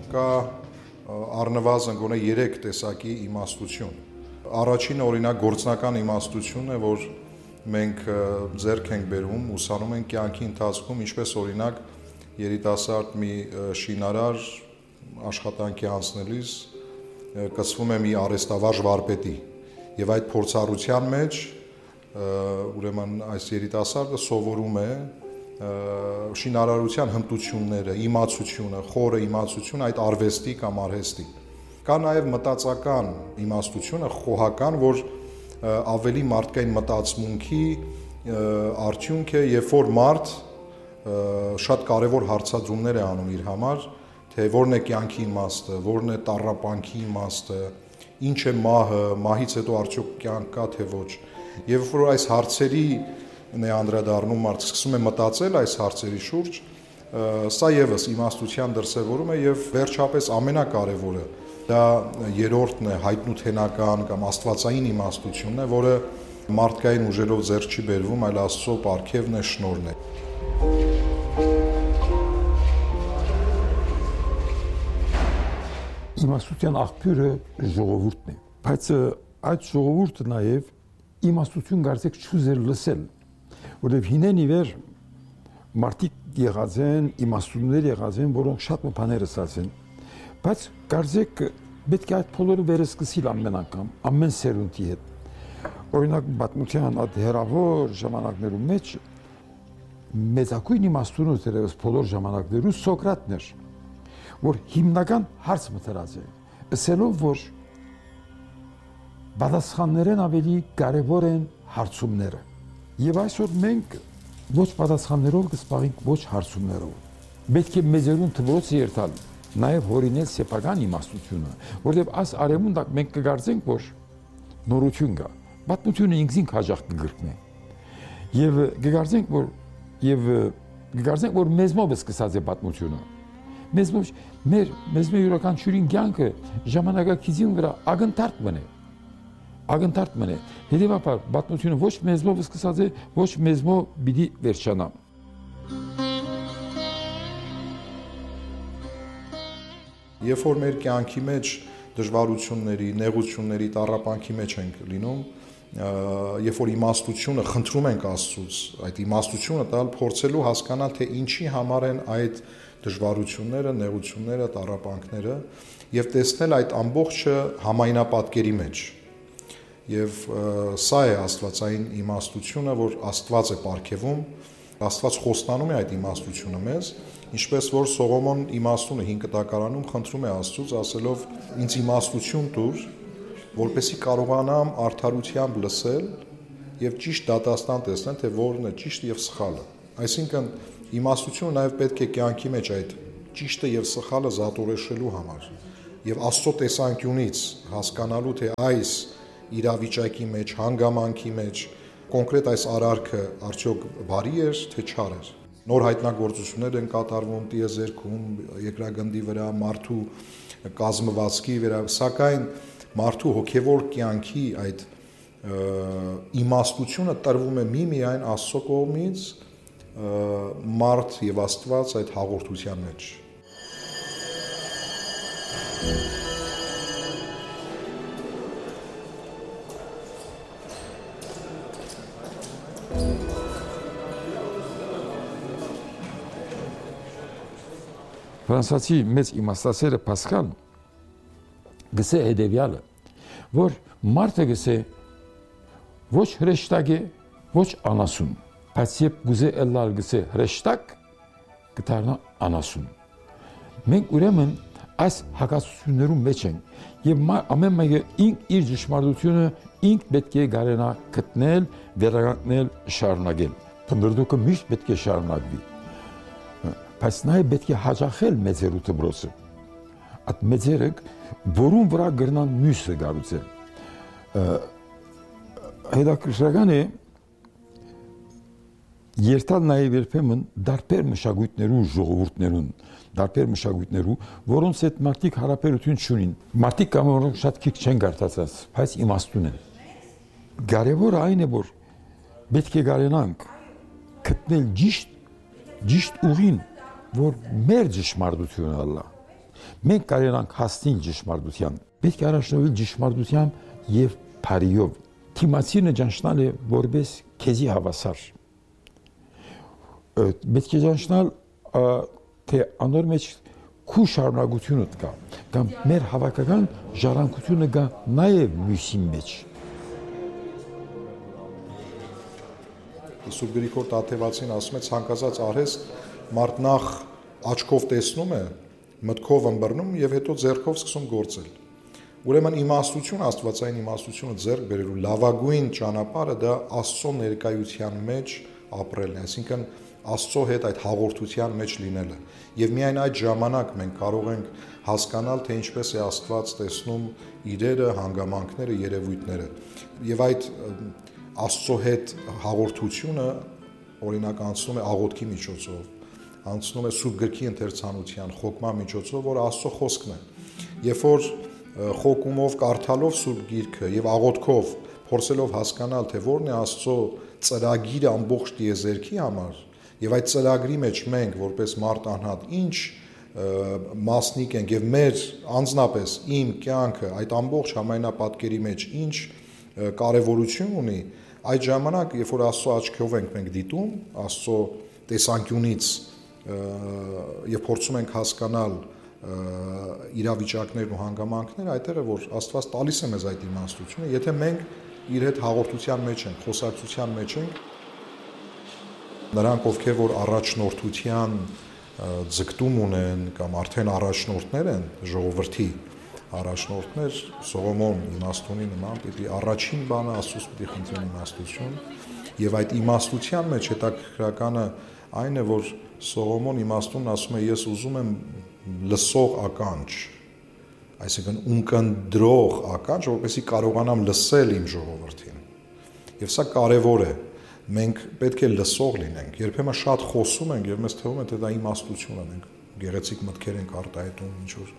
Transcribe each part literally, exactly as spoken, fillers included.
կա առնվազն գոնե երեք տեսակի իմաստություն։ Առաջինը օրինակ գործնական իմաստությունն է, որ մենք ձեռք ենք բերում, ուսանում ենք կյանքի ընթացքում, ինչպես օրինակ երիտասարդ մի շինարար աշխատանքի անցնելիս կցվում է մի արհեստավարժ վարպետի եւ այդ փորձառության մեջ ուրեմն այս երիտասարդը սովորում է շինարարության հմտությունները, իմացությունը, խորը իմացությունը այդ արվեստի կամ արհեստի։ Կա նաև մտածական իմաստությունը, խոհական, որ ավելի մարդկային մտածմունքի արդյունք է, երբ որ մարդ շատ կարևոր հարցադրումներ է անում իր համար, թե որն է կյանքի իմաստը, որն է տառապանքի իմաստը, ինչ է մահը, մահից հետո արդյոք կյանք կա թե ոչ։ Եվ որ այս հարցերի է անդրադառնում, մարդ սկսում է մտածել այս հարցերի շուրջ, սա եւս իմաստության դրսևորում է եւ վերջապես ամենակարևորը դա երրորդն է, հայտնութենական կամ աստվածային իմաստությունն է, որը մարդկային ուժերով ձեռք չի բերվում, այլ Աստծո պարգևն է, շնորհն է։ Իմաստության աղբյուրը ժողովուրդն է, բայց այդ ժողովուրդը նաեւ իմաստություն կարծեք չուզեր լսել, որովհետև հինեն ի վեր մարդիկ եղած են, իմաստուններ եղած են, որոնք շատ բաներ ասացին, բայց կարծեք պետք է այդ բոլորը վերսկսել ամեն անգամ, ամեն սերունդի հետ։ Օրինակ պատմության այդ հերավոր ժամանակներում մեջ մեծակույն իմաստունը դերևս բոլոր ժամանակներում Սոկրատն էր, որ հիմնական հարց մտած է, ասելով որ պատասխաններն ավելի կարևոր են հարցումները։ Եվ այսօր մենք ոչ պատասխաններով կսպաղենք, ոչ հարցումներով։ Պետք է մեծերուն թվոցը երթալ, նաև հորինել սեփական իմաստությունը, որովհետև այս արևմուտք մենք կգործենք, որ նորություն կա։ Պատմությունը ինքնին հաջող կգրկնի։ Եվ կգործենք, որ եւ կգործենք, որ մեզմով է սկսած է պատմությունը։ Մեզմով մեր մեզմե յուրաքանչյուրին կյանքը ժամանակակիցին վրա ագնթարթ մնե։ Ագնթարթ մնե։ Հետևաբար պատմությունը ոչ մեզմով սկսած է, ոչ մեզմով պիտի վերջանա։ Երբ որ մեր կյանքի մեջ դժվարությունների, նեղությունների, տառապանքի մեջ ենք լինում, երբ որ իմաստությունը խնդրում ենք Աստծուց, այդ իմաստությունը տալ, փորձելու հասկանալ, թե ինչի համար են այդ դժվարությունները, նեղությունները, տառապանքները եւ տեսնել այդ ամբողջը համայնապատկերի մեջ։ Եվ սա է աստվածային իմաստությունը, որ Աստված է պարգևում, Աստված խոստանում է այդ իմաստությունը մեզ, ինչպես որ Սողոմոն իմաստունը հին կտակարանում խնդրում է Աստծուց, ասելով ինձ իմաստություն տուր, որպեսզի կարողանամ արդարությամբ լսել եւ ճիշտ դատաստան տեսնել, թե որն է ճիշտը եւ սխալը։ Այսինքն իմաստությունը նաեւ պետք է կյանքի մեջ այդ ճիշտը եւ սխալը զատորեշելու համար եւ Աստծո տեսանկյունից հասկանալու, թե այս իրավիճակի մեջ, հանգամանքի մեջ կոնկրետ այս արարքը արդյոք բարի էր, թե չար էր։ Նոր հայտնագործություններ են կատարվում տիեզերքում, երկրագնդի վրա, մարդու կազմվածքի վրա, սակայն մարդու հոգևոր կյանքի այդ իմաստությունը տրվում է միմիայն Աստծո կողմից, մարդ եւ Աստված այդ հաղորդության մեջ։ Ֆրանսիացի մեծ իմաստասերը Պասկալ գսե հետևյալը, որ մարդը գսե ոչ հրեշտակ է, ոչ անասուն, բայց երբ գուզե ելալ գսե հրեշտակ, կդառնա անասուն։ Մենք ուրեմն այս հակասություններում մեջ ենք եւ ամեն մեկը իր ճշմարտությունը ինք պետք է գարենա գտնել, վերականգնել, շարունակել։ Փնդրդուկը միշտ պետք է շարունակվի։ Բայց նաև պետք է հաջախել մեծերու դբրոցը։ Այդ մեծերը որուն վրա գրնան մյուսը գառուցել։ Հետաքրքրական է երթալ նաև երբեմն դարբեր մշակույթներու ժողովուրդներուն, դարբեր մշակույթներու, որոնց հետ մարդիկ հարաբերություն չունին։ Մարդիկ կամ որոնք շատ քիչ չեն գարտացած, բայց իմաստուն են։ Կարևորը այն է, որ պետք է գարենանք գտնել ճիշտ ճիշտ ուղին, որ մեր ճշմարտությունը ալա։ Մենք կարող ենք հասնել ճշմարտության։ Պետք է առաջնորդել ճշմարտությամբ եւ բարիով։ Թիմացինը ճանչնալ է որպես քեզի հավասար։ Պետք է ճանչնալ թե անոր մեջ քու շարունակությունը կա, կամ մեր հավաքական ժառանգությունը կա նաև մյուսի մեջ։ Սուրբ Գրիգոր Տաթևացին ասում է ցանկացած արհեստ մարդ նախ աչքով տեսնում է, մտքով ըմբռնում եւ հետո ձեռքով սկսում գործել։ Ուրեմն իմաստություն, աստվածային իմաստությունը ձեռք բերելու լավագույն ճանապարհը դա Աստծո ներկայության մեջ ապրելն է, այսինքն Աստծո հետ այդ հաղորդության մեջ լինելը։ Եվ միայն այդ ժամանակ մենք կարող ենք հասկանալ, թե ինչպես է Աստված տեսնում իրերը, հանգամանքները, երևույթները։ Եվ այդ Աստծո հետ հաղորդությունը օրինակ անցնում է աղոթքի միջոցով, անցնում է Սուրբ Գրքի ընթերցանության, խոկման միջոցով, որ Աստծո խոսքն է։ Երբ որ խոկումով, կարդալով Սուրբ Գիրքը եւ աղոթքով փորձելով հասկանալ, թե որն է Աստծո ծրագիրը ամբողջ տիեզերքի համար, եւ այդ ծրագրի մեջ մենք որպես մարդ անհատ ինչ մասնիկ ենք եւ մեր անձնապես իմ կյանքը այդ ամբողջ համայնապատկերի մեջ ինչ կարեւորություն ունի, այդ ժամանակ երբ որ Աստծո աչքով ենք մենք դիտում, Աստծո տեսանկյունից եւ փորձում ենք հասկանալ իրավիճակներն ու հանգամանքները, այդտեղ է որ Աստված տալիս է մեզ այդ իմաստությունը, եթե մենք իր հետ հաղորդության մեջ ենք, խոսակցության մեջ ենք, նրանք ովքեր որ առաջնորդության ձգտում ունեն կամ արդեն առաջնորդներ են ժողովրդի առաջնորդներ Սողոմոն իմաստունի նման պիտի առաջին բանը Աստծուց պիտի խնդրեն իմաստություն եւ այդ իմաստության մեջ հետաքրքրականը այն է որ Սողոմոն իմաստունն ասում է ես ուզում եմ լսող ականջ, այսինքն ունկնդրող ականջ, որպեսզի կարողանամ լսել իմ ժողովրդին։ Եվ սա կարևոր է։ Մենք պետք է լսող լինենք։ Երբեմն շատ խոսում ենք եւ մեզ թվում է թե դա իմաստություն է, մենք գեղեցիկ մտքեր ենք արտահայտում, ինչ որ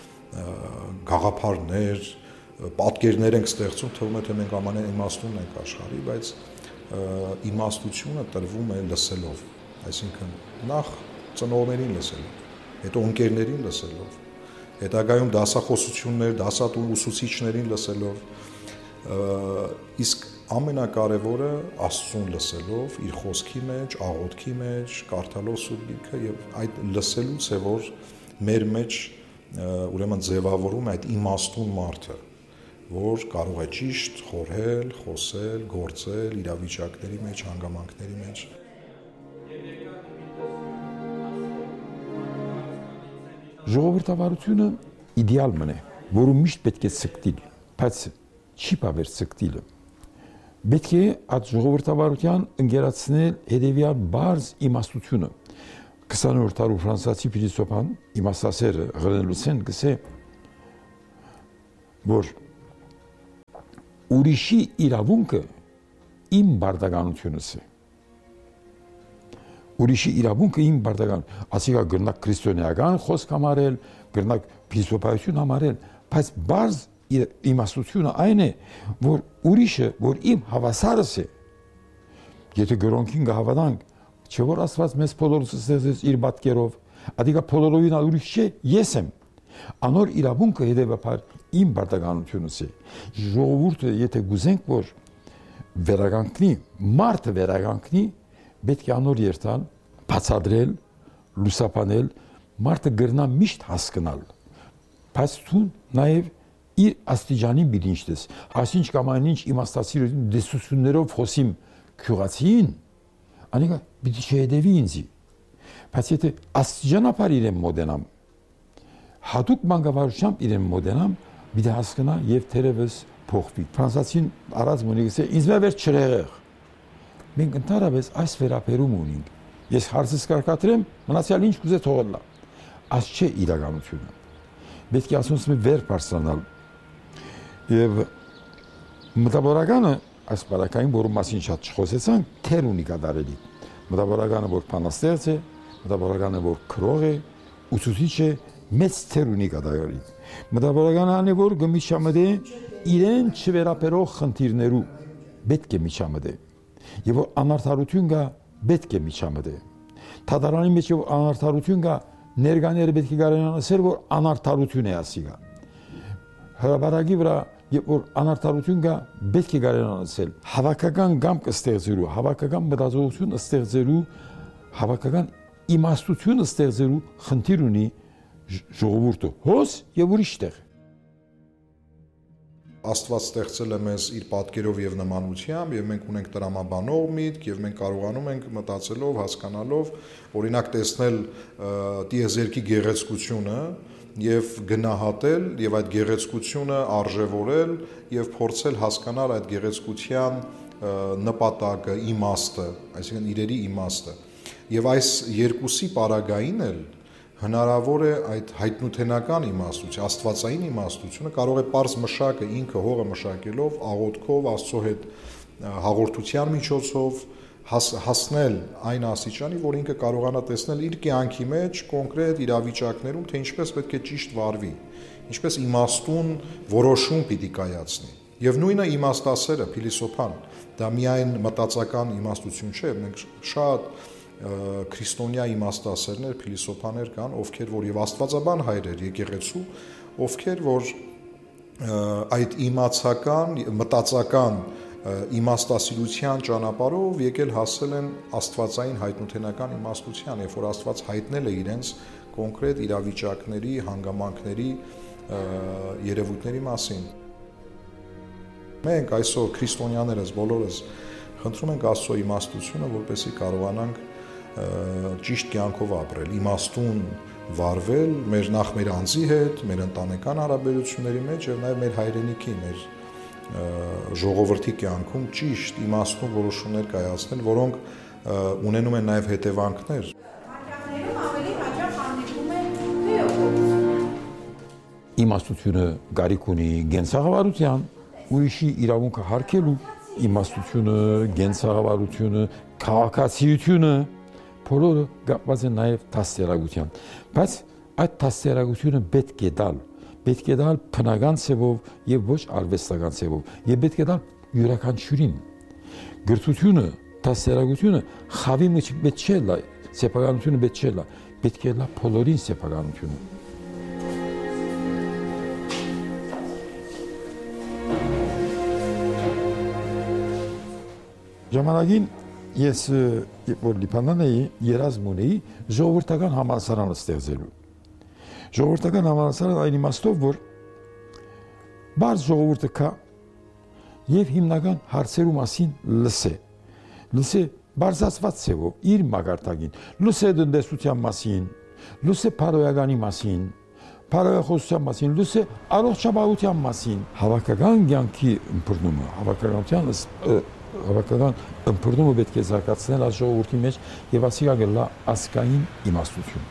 գաղափարներ, պատկերներ ենք ստեղծում, թվում է թե մենք ամենայն իմաստունն ենք աշխարհի, բայց իմաստությունը տրվում է լսելով, այսինքն նախ ծնողներին լսելով, հետո ընկերներին լսելով, հետագայում դասախոսություններ, դասատու ուսուցիչներին լսելով, իսկ ամենակարևորը Աստծուն լսելով, իր խոսքի մեջ, աղոթքի մեջ, կարդալով Սուրբ Գիրքը եւ այդ լսելուց է որ մեր մեջ ուրեմն ձևավորում է այդ իմաստուն մարդը, որ կարող է ճիշտ խորհել, խոսել, գործել իրավիճակների մեջ, հանգամանքների մեջ։ Ժողովրդավարությունը իդեալ մնե, որը միշտ պետք է ցկտիլ, բայց չի բավեր ցկտիլը։ Պետք է այդ ժողովրդավարության ընկերացնել հետևյալ բարձ իմաստությունը։ քսանորդ դարու ֆրանսիացի փիլիսոփան իմաստասերը Ռենելուսեն գսե որ ուրիշի իրավունքը իմ բարդականությունս է։ Ուրիշի իրավունքը իմ բարդական, ասիկա գրնակ քրիստոնեական խոսք համարել, գրնակ փիլիսոփայություն համարել, բայց բարձ իմաստությունը այն է, որ ուրիշը, որ իմ հավասարս է, եթե գրոնքին գհավանանք, չէ որ Աստված մեզ բոլորս ստեղծեց իր պատկերով, ադիկա բոլորովին ուրիշ չէ, ես եմ։ Անոր իրավունքը հետևաբար իմ բարդականությունս է։ Ժողովուրդը եթե գուզենք որ վերականգնի, մարդը վերականգնի, պետք է անոր երթալ, բացատրել, լուսաբանել, մարդը գրնա միշտ հասկանալ։ Բայց ցուն նաև իր աստիճանի բիլինչտես, ասինչ կամ այնինչ իմաստացիր դեսություններով խոսիմ քյուղացին, անիկա պիտի չհետևի ինձի, բայց եթե աստիճանաբար իրեն մոդենամ, հատուկ մանկավարությամբ իրեն մոդենամ, պիտի հասկանա եւ թերևս փոխվի։ Ֆրանսիացին առած մոնիգսե ինձ մևեր չրեղեղ։ Մենք ընդհանրապես այս վերապերում ունենք։ Ես հարցս կարկատրեմ, մնացյալ ինչ կուզե թողնա։ Այս չէ իրականությունը։ Պետք է ասոնց մի վեր բարձրանալ։ Եվ մտավորականը այս բարակային որում մասին շատ չխոսեցանք, թեր ունի կատարելի։ Մտավորականը որ բանաստեղծ է, մտավորականը որ քրող է, ուսուցիչ է, մեծ թեր ունի կատարելի։ Մտավորականը անի որ գմիջամդե իրեն չվերապերող խնդիրներու պետք է միջամդե։ Եվ որ անարդարություն կա, պետք է միջամդե։ Թադարանի մեջ որ անարդարություն կա, ներկաները պետք է կարողանան ասել, որ անարդարություն է ասիգա։ Հրաբարակի վրա երբ որ անարդարություն կա, պետք է կարողանան ասել հավաքական կամք ստեղծելու, հավաքական մտածողություն ստեղծելու, հավաքական իմաստություն ստեղծելու խնդիր ունի ժողովուրդը, հոս եւ ուրիշ տեղ։ Աստված ստեղծել է մեզ իր պատկերով եւ նմանությամբ եւ մենք ունենք տրամաբանող միտք եւ մենք կարողանում ենք մտածելով, հասկանալով, օրինակ տեսնել տիեզերքի գեղեցկությունը եւ գնահատել եւ այդ գեղեցկությունը արժեվորել եւ փորձել հասկանալ այդ գեղեցկության նպատակը, իմաստը, այսինքն իրերի իմաստը։ Եվ այս երկուսի պարագային էլ հնարավոր է այդ հայտնութենական իմաստություն, աստվածային իմաստությունը կարող է պարզ մշակը ինքը հողը մշակելով, աղոթքով, Աստծո հետ հաղորդության միջոցով հաս, հասնել այն աստիճանի, որ ինքը կարողանա տեսնել իր կյանքի մեջ կոնկրետ իրավիճակներում, թե ինչպես պետք է ճիշտ վարվի, ինչպես իմաստուն որոշում պիտի կայացնի։ Եվ նույնը իմաստասերը, փիլիսոփան, դա միայն մտածական իմաստություն չէ, մենք շատ քրիստոնյա իմաստասերներ, փիլիսոփաներ կան, ովքեր որ եւ աստվածաբան հայրեր եկեղեցու, ովքեր որ այդ իմացական, մտածական իմաստասիրության ճանապարհով եկել հասել են աստվածային հայտնութենական իմաստության, երբ որ Աստված հայտնել է իրենց կոնկրետ իրավիճակների, հանգամանքների, երևույթների մասին։ Մենք այսօր քրիստոնյաներս բոլորս խնդրում ենք Աստծո իմաստությունը, որպեսզի կարողանանք ճիշտ կյանքով ապրել, իմաստուն վարվել մեր նախ մեր անձի հետ, մեր ընտանեկան հարաբերությունների մեջ եւ նաեւ մեր հայրենիքի, մեր ժողովրդի կյանքում ճիշտ իմաստուն որոշումներ կայացնել, որոնք ունենում են նաեւ հետևանքներ։ Հաճախներում ավելի հաճախ հանդիպում է թեոփոփություն։ Իմաստությունը գարիք ունի գենցաղավարության, ուրիշի իրավունքը հարգելու, իմաստությունը, գենցաղավարությունը, քաղաքացիությունը բոլորը կապված են նաև դաստիարակության, բայց այդ դաստիարակությունը պետք է տալ, պետք է տալ բնական ցևով եւ ոչ արվեստական ցևով, եւ պետք է տալ յուրաքանչյուրին։ Գրթությունը, դաստիարակությունը խավի մեջ պետք չէ լա, սեփականությունը պետք չէ լա, պետք է լա բոլորին սեփականությունը։ Ժամանակին ես որ Լիբանան էի, երազմ ունեի ժողովրդական համալսարան ստեղծելու։ Ժողովրդական համալսարան այն իմաստով, որ բարձ ժողովուրդը կա եւ հիմնական հարցերու մասին լսե։ Լսե բարձրացված ցևով իր մագարտակին, լսե տնտեսության մասին, լսե փարոյականի մասին, փարոյախոսության մասին, լսե առողջապահության մասին, հավաքական կյանքի ըմբռնումը, հավաքականության հավաքական ըմբռնումը պետք է զարգացնել այս ժողովրդի մեջ եւ ասիգա գլա ասկային իմաստություն։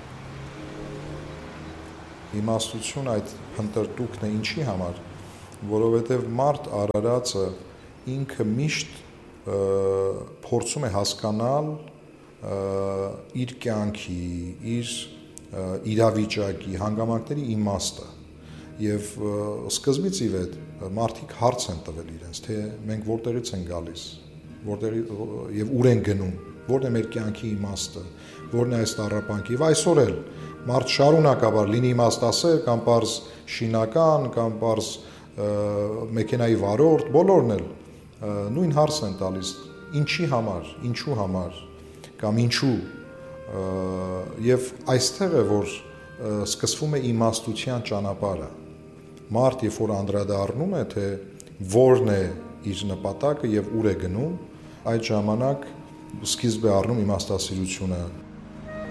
Իմաստություն այդ հնդրտուքն է ինչի համար, որովհետեւ մարդ արարածը ինքը միշտ փորձում է հասկանալ իր կյանքի, իր իրավիճակի, հանգամանքների իմաստը եւ սկզբից ի վեր մարդիկ հարց են տվել իրենց, թե մենք որտեղից ենք գալիս, որտեղ եւ ուր են գնում, որն է մեր կյանքի իմաստը, որն է այս տառապանքի։ Եվ այսօր էլ մարդ շարունակաբար լինի իմաստասեր կամ պարզ շինական կամ պարզ մեքենայի վարորդ, բոլորն էլ նույն հարցն են տալիս, ինչի համար, ինչու համար կամ ինչու եւ այստեղ է որ սկսվում է իմաստության ճանապարհը։ Մարդ երբ որ անդրադառնում է, թե որն է իր նպատակը եւ ուր է գնում, այդ ժամանակ սկիզբ է առնում իմաստասիրությունը